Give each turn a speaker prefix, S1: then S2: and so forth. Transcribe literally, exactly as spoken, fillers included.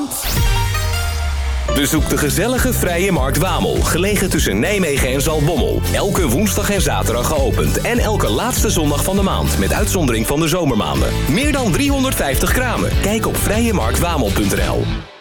S1: maand.
S2: Bezoek de gezellige Vrije Markt Wamel, gelegen tussen Nijmegen en Zaltbommel. Elke woensdag en zaterdag geopend en elke laatste zondag van de maand, met uitzondering van de zomermaanden. Meer dan driehonderdvijftig kramen. Kijk op vrije markt wamel punt n l.